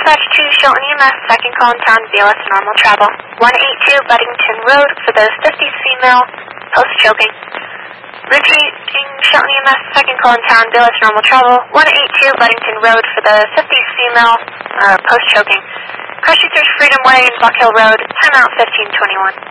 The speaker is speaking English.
Dispatch to Shelton EMS, second call in town, BLS normal travel. 182 Buddington Road for the 50s female, post-choking. Repeating Shelton EMS, second call in town, BLS normal travel. 182 Buddington Road for the 50s female, post-choking. Cross Shooters Freedom Way and Buck Hill Road, timeout 1521.